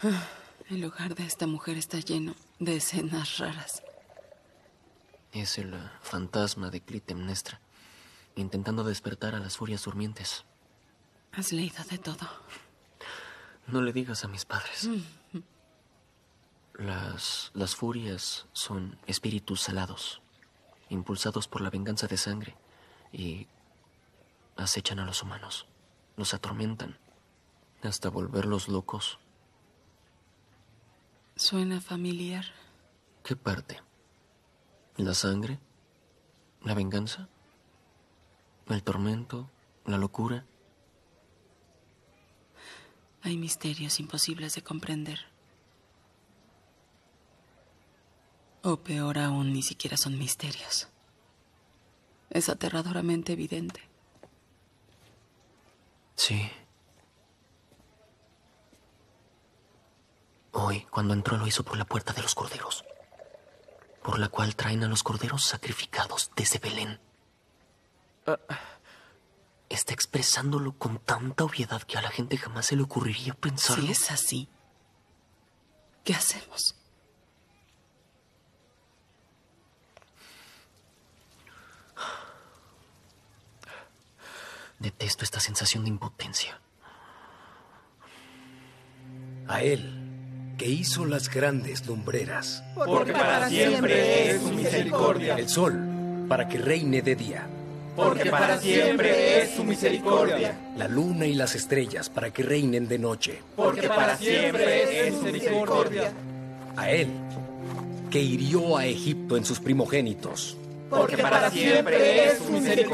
El lugar de esta mujer está lleno de escenas raras. Es el fantasma de Clitemnestra, intentando despertar a las furias durmientes. Has leído de todo. No le digas a mis padres. Las furias son espíritus salados, impulsados por la venganza de sangre, y acechan a los humanos. Los atormentan hasta volverlos locos. Suena familiar. ¿Qué parte? ¿La sangre? ¿La venganza? ¿El tormento? ¿La locura? Hay misterios imposibles de comprender. O peor aún, ni siquiera son misterios. Es aterradoramente evidente. Sí. Hoy, cuando entró, lo hizo por la puerta de los corderos, por la cual traen a los corderos sacrificados desde Belén. Está expresándolo con tanta obviedad que a la gente jamás se le ocurriría pensarlo. Si es así, ¿qué hacemos? Detesto esta sensación de impotencia. A él, que hizo las grandes lumbreras. Porque para siempre es su misericordia. El sol, para que reine de día. Porque para siempre es su misericordia. La luna y las estrellas, para que reinen de noche. Porque para siempre es su misericordia. A él, que hirió a Egipto en sus primogénitos. Porque para siempre es su misericordia.